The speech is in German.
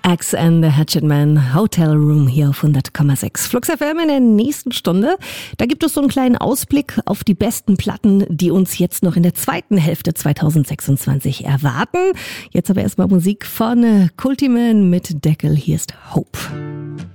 Axe and the Hatchet Man, Hotel Room hier auf 100,6. Flux FM in der nächsten Stunde. Da gibt es so einen kleinen Ausblick auf die besten Platten, die uns jetzt noch in der zweiten Hälfte 2026 erwarten. Jetzt aber erstmal Musik von Cultiman mit Deckel. Hier ist Hope.